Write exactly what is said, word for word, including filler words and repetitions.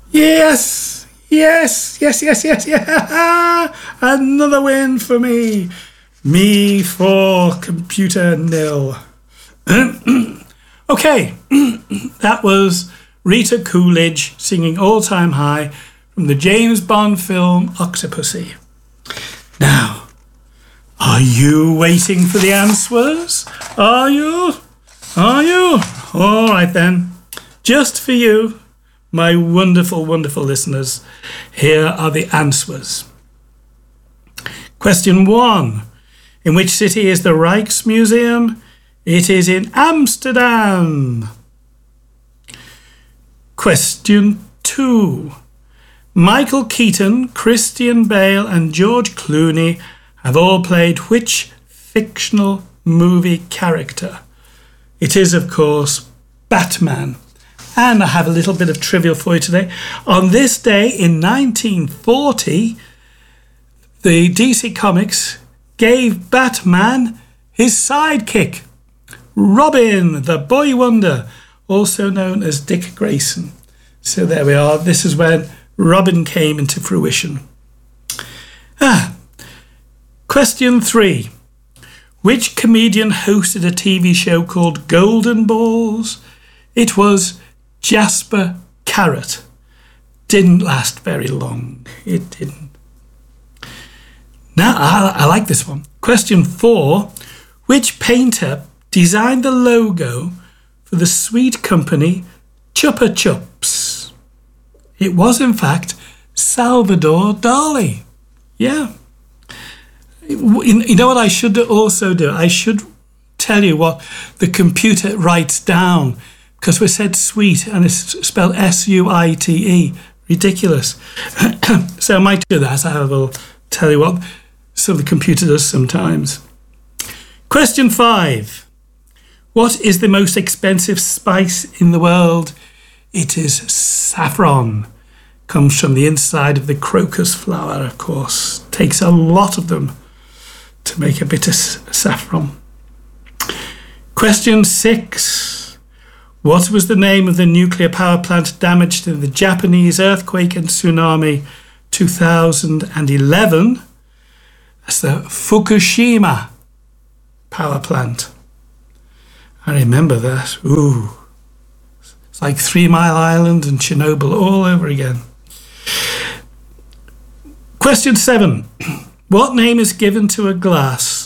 Yes, yes, yes, yes, yes, yeah. Another win for me. Me for computer nil. Okay, that was Rita Coolidge singing All Time High from the James Bond film Octopussy. Now, are you waiting for the answers? Are you? Are you? All right then. Just for you, my wonderful, wonderful listeners, here are the answers. Question one. In which city is the Rijksmuseum? It is in Amsterdam. Question two. Michael Keaton, Christian Bale and George Clooney have all played which fictional movie character? It is, of course, Batman. And I have a little bit of trivia for you today. On this day in nineteen forty, the D C Comics gave Batman his sidekick, Robin, the Boy Wonder, also known as Dick Grayson. So there we are. This is when Robin came into fruition. Ah. Question three. Which comedian hosted a T V show called Golden Balls? It was Jasper Carrot. Didn't last very long. It didn't. Now, I, I like this one. Question four. Which painter designed the logo for the sweet company Chupa Chups? It was, in fact, Salvador Dali. Yeah. You know what I should also do? I should tell you what the computer writes down, because we said sweet and it's spelled S U I T E. Ridiculous. So I might do that. I will tell you what so the computer does sometimes. Question five. What is the most expensive spice in the world? It is saffron. Comes from the inside of the crocus flower, of course. Takes a lot of them to make a bit of saffron. Question six. What was the name of the nuclear power plant damaged in the Japanese earthquake and tsunami two thousand eleven? That's the Fukushima power plant. I remember that. Ooh. It's like Three Mile Island and Chernobyl all over again. Question seven. What name is given to a glass